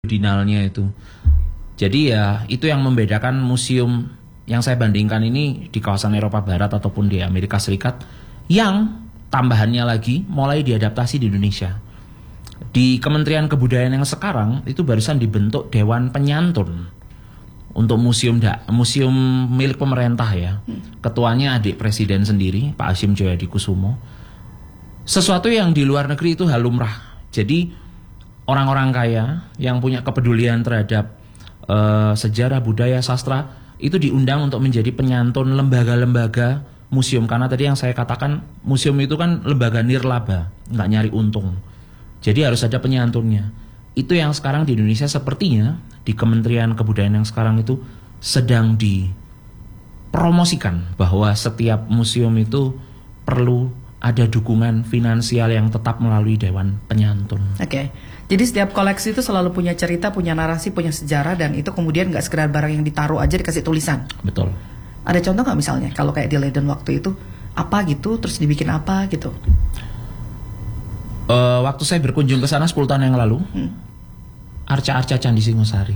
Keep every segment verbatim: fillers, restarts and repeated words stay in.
dinalnya itu. Jadi ya itu yang membedakan museum yang saya bandingkan ini di kawasan Eropa Barat ataupun di Amerika Serikat, yang tambahannya lagi mulai diadaptasi di Indonesia. Di Kementerian Kebudayaan yang sekarang itu barusan dibentuk Dewan Penyantun untuk museum da, museum milik pemerintah ya. Ketuanya adik presiden sendiri, Pak Hasyim Joyadikusumo. Sesuatu yang di luar negeri itu hal lumrah. Jadi orang-orang kaya yang punya kepedulian terhadap uh, sejarah, budaya, sastra itu diundang untuk menjadi penyantun lembaga-lembaga museum. Karena tadi yang saya katakan, museum itu kan lembaga nirlaba, nggak nyari untung. Jadi harus ada penyantunnya. Itu yang sekarang di Indonesia sepertinya di Kementerian Kebudayaan yang sekarang itu sedang dipromosikan bahwa setiap museum itu perlu ada dukungan finansial yang tetap melalui Dewan Penyantun. Oke, okay. Jadi setiap koleksi itu selalu punya cerita, punya narasi, punya sejarah, dan itu kemudian nggak sekedar barang yang ditaruh aja dikasih tulisan. Betul. Ada contoh nggak misalnya kalau kayak di Leiden waktu itu apa gitu, terus dibikin apa gitu? Uh, waktu saya berkunjung ke sana sepuluh tahun yang lalu, hmm. arca-arca Candi Singosari.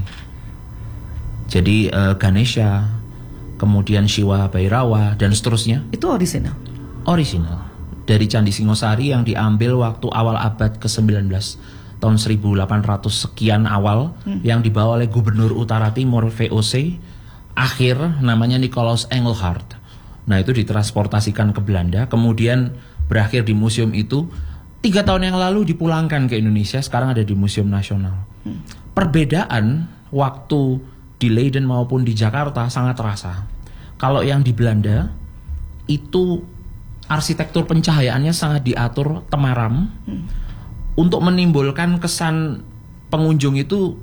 Jadi uh, Ganesha, kemudian Shiva Bhairawa dan seterusnya. Itu orisinal. Orisinal. Dari Candi Singosari yang diambil waktu awal abad ke sembilan belas, tahun seribu delapan ratus sekian awal, hmm. yang dibawa oleh Gubernur Utara Timur V O C, akhir namanya Nicolaus Engelhard. Nah itu ditransportasikan ke Belanda, kemudian berakhir di museum itu. Tiga tahun yang lalu dipulangkan ke Indonesia, sekarang ada di Museum Nasional. Hmm. Perbedaan waktu di Leiden maupun di Jakarta sangat terasa. Kalau yang di Belanda itu arsitektur pencahayaannya sangat diatur temaram, hmm. untuk menimbulkan kesan pengunjung itu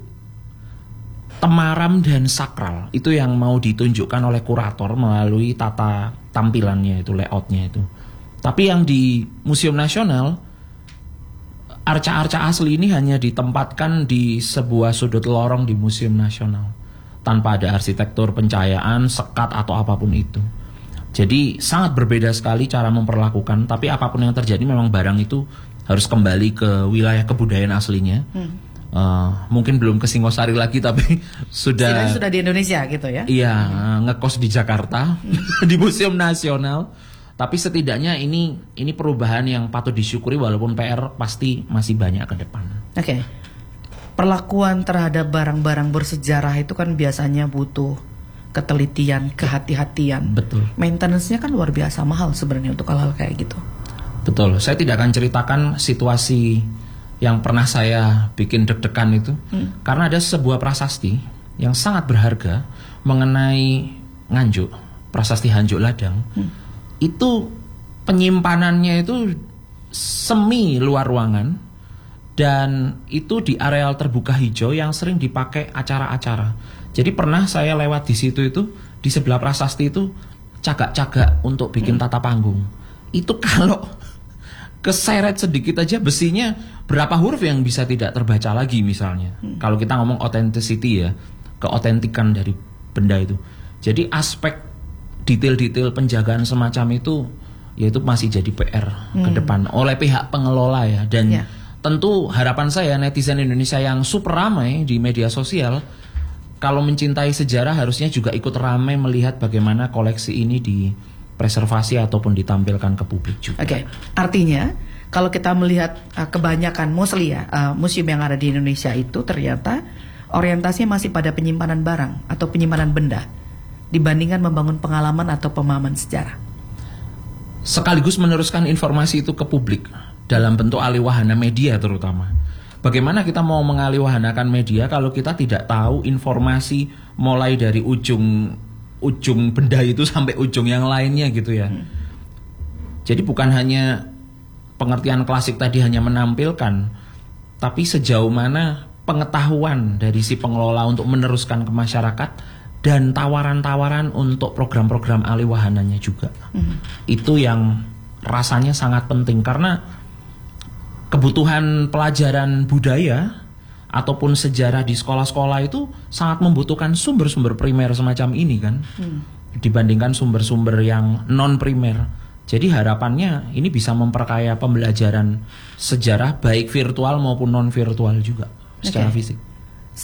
temaram dan sakral. Itu yang mau ditunjukkan oleh kurator melalui tata tampilannya itu, layoutnya itu. Tapi yang di Museum Nasional, arca-arca asli ini hanya ditempatkan di sebuah sudut lorong di Museum Nasional, tanpa ada arsitektur pencahayaan, sekat atau apapun itu. Jadi sangat berbeda sekali cara memperlakukan. Tapi apapun yang terjadi memang barang itu harus kembali ke wilayah kebudayaan aslinya. hmm. uh, Mungkin belum ke Singosari lagi, tapi sudah sudah di Indonesia gitu ya. Iya, hmm. ngekos di Jakarta, hmm. di Museum Nasional. Tapi setidaknya ini ini perubahan yang patut disyukuri, walaupun P R pasti masih banyak ke depan. Oke. Okay. Perlakuan terhadap barang-barang bersejarah itu kan biasanya butuh ketelitian, kehati-hatian. Betul. Maintenance-nya kan luar biasa mahal sebenarnya untuk hal-hal kayak gitu. Betul. Saya tidak akan ceritakan situasi yang pernah saya bikin deg-degan itu, hmm. karena ada sebuah prasasti yang sangat berharga mengenai Nganjuk, prasasti Hanjuk Ladang. Hmm. Itu penyimpanannya itu semi luar ruangan, dan itu di areal terbuka hijau yang sering dipakai acara-acara. Jadi pernah saya lewat di situ itu, di sebelah prasasti itu cagak-cagak untuk bikin tata panggung. Itu kalau keseret sedikit aja besinya, berapa huruf yang bisa tidak terbaca lagi misalnya. Hmm. Kalau kita ngomong authenticity ya, keotentikan dari benda itu. Jadi aspek detail-detail penjagaan semacam itu, yaitu masih jadi P R hmm. ke depan oleh pihak pengelola ya. Dan yeah. tentu harapan saya netizen Indonesia yang super ramai di media sosial, kalau mencintai sejarah harusnya juga ikut ramai melihat bagaimana koleksi ini dipreservasi ataupun ditampilkan ke publik juga. Oke, okay. Artinya kalau kita melihat uh, kebanyakan mostly ya uh, museum yang ada di Indonesia itu ternyata orientasinya masih pada penyimpanan barang atau penyimpanan benda, dibandingkan membangun pengalaman atau pemahaman sejarah. Sekaligus meneruskan informasi itu ke publik dalam bentuk alihwahana media terutama. Bagaimana kita mau mengalihwahanakan media kalau kita tidak tahu informasi mulai dari ujung ujung benda itu sampai ujung yang lainnya gitu ya. Hmm. Jadi bukan hanya pengertian klasik tadi hanya menampilkan, tapi sejauh mana pengetahuan dari si pengelola untuk meneruskan ke masyarakat, dan tawaran-tawaran untuk program-program alihwahananya juga. Mm-hmm. Itu yang rasanya sangat penting, karena kebutuhan pelajaran budaya ataupun sejarah di sekolah-sekolah itu sangat membutuhkan sumber-sumber primer semacam ini kan, mm. dibandingkan sumber-sumber yang non-primer. Jadi harapannya ini bisa memperkaya pembelajaran sejarah baik virtual maupun non-virtual juga secara okay. fisik.